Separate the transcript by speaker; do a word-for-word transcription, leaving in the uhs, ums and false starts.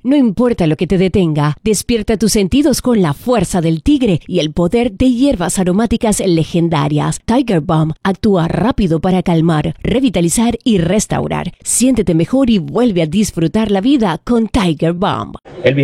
Speaker 1: No importa lo que te detenga, despierta tus sentidos con la fuerza del tigre y el poder de hierbas aromáticas legendarias. Tiger Balm actúa rápido para calmar, revitalizar y restaurar. Siéntete mejor y vuelve a disfrutar la vida con Tiger Balm.
Speaker 2: El